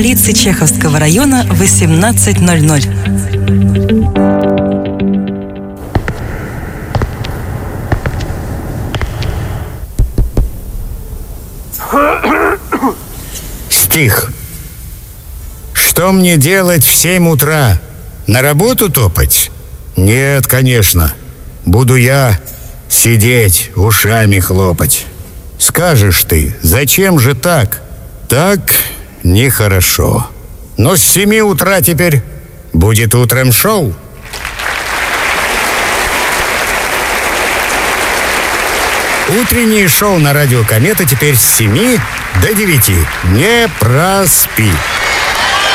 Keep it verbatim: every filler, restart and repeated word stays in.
столицы Чеховского района в восемнадцать ноль ноль. Стих. Что мне делать в семь утра? На работу топать? Нет, конечно. Буду я сидеть, ушами хлопать. Скажешь ты, зачем же так? Так нехорошо. Но с семи утра теперь будет утром шоу. Утреннее шоу на радио «Комета» теперь с семи до девяти. Не проспи.